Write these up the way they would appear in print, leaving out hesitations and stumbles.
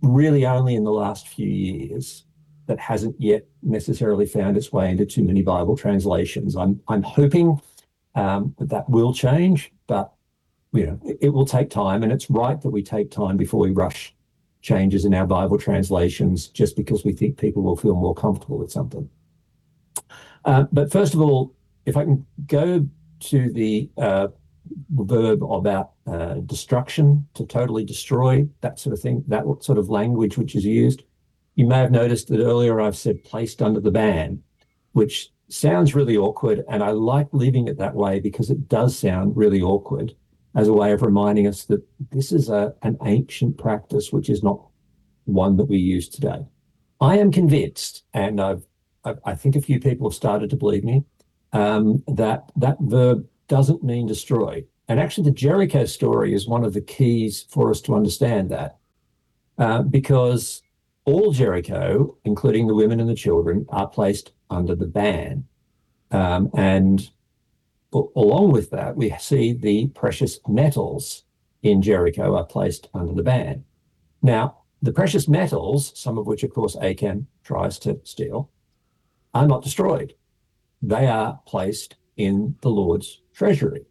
really only in the last few years that hasn't yet necessarily found its way into too many Bible translations. I'm hoping that will change, but it will take time, and it's right that we take time before we rush changes in our Bible translations just because we think people will feel more comfortable with something. But first of all, if I can go to the verb about destruction, to totally destroy, that sort of thing, that sort of language which is used. You may have noticed that earlier I've said placed under the ban, which sounds really awkward, and I like leaving it that way because it does sound really awkward as a way of reminding us that this is an ancient practice which is not one that we use today. I am convinced, and I think a few people have started to believe me, that verb doesn't mean destroy. And actually, the Jericho story is one of the keys for us to understand that, because all Jericho, including the women and the children, are placed under the ban. And along with that, we see the precious metals in Jericho are placed under the ban. Now, the precious metals, some of which, of course, Achan tries to steal, are not destroyed. They are placed in the Lord's treasury.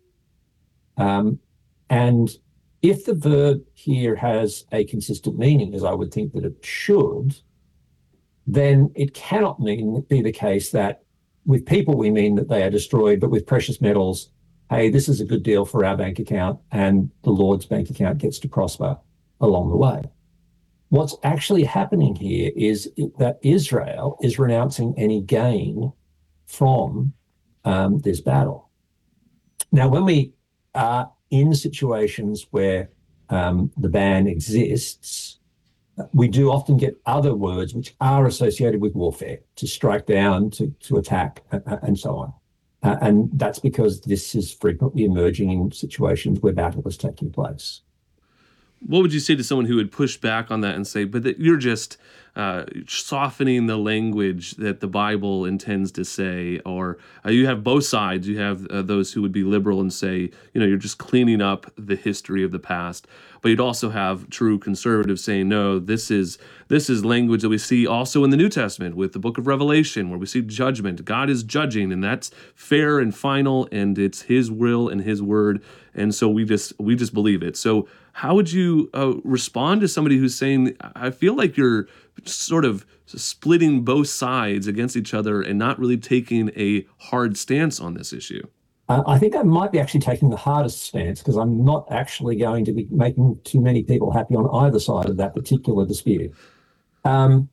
And if the verb here has a consistent meaning, as I would think that it should, then it cannot be the case that with people we mean that they are destroyed, but with precious metals, hey, this is a good deal for our bank account, and the Lord's bank account gets to prosper along the way. What's actually happening here is that Israel is renouncing any gain from this battle. Now, when we are in situations where the ban exists, we do often get other words which are associated with warfare, to strike down, to attack, and so on. And that's because this is frequently emerging in situations where battle is taking place. What would you say to someone who would push back on that and say, but that you're just softening the language that the Bible intends to say? Or you have both sides. You have those who would be liberal and say, you're just cleaning up the history of the past. But you'd also have true conservatives saying, no, this is language that we see also in the New Testament with the book of Revelation, where we see judgment. God is judging, and that's fair and final, and it's his will and his word. And so we just believe it. So how would you respond to somebody who's saying, I feel like you're sort of splitting both sides against each other and not really taking a hard stance on this issue? I think I might be actually taking the hardest stance, because I'm not actually going to be making too many people happy on either side of that particular dispute. A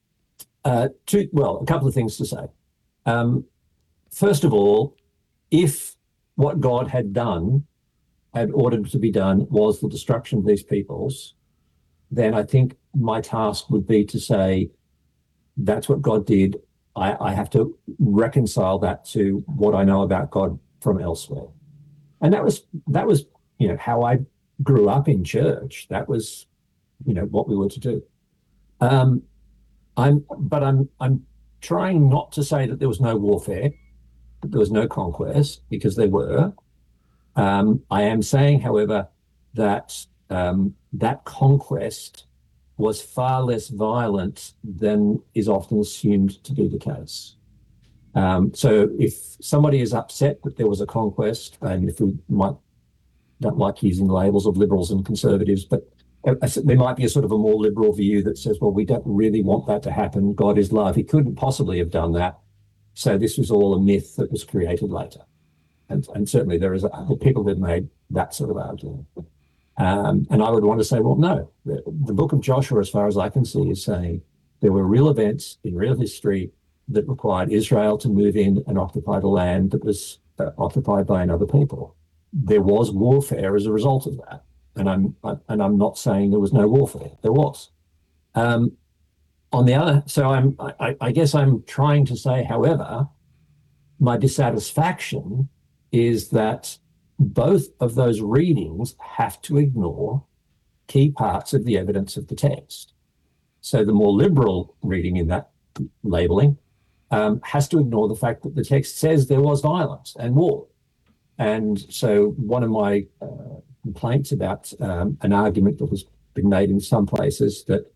couple of things to say. First of all, if what God had ordered to be done was the destruction of these peoples, then I think my task would be to say, that's what God did. I have to reconcile that to what I know about God from elsewhere. And that was how I grew up in church. That was what we were to do. I'm trying not to say that there was no warfare, that there was no conquest, because there were. I am saying, however, that that conquest was far less violent than is often assumed to be the case. So if somebody is upset that there was a conquest, and if we don't like using labels of liberals and conservatives, but there might be a sort of a more liberal view that says, well, we don't really want that to happen. God is love. He couldn't possibly have done that. So this was all a myth that was created later. And certainly there is people that made that sort of argument. And I would want to say, well, no, the book of Joshua, as far as I can see, is saying there were real events in real history that required Israel to move in and occupy the land that was occupied by another people. There was warfare as a result of that. And I'm not saying there was no warfare. There was. On the other, so I guess I'm trying to say, however, my dissatisfaction is that both of those readings have to ignore key parts of the evidence of the text. So the more liberal reading in that labeling has to ignore the fact that the text says there was violence and war. And so one of my complaints about an argument that has been made in some places that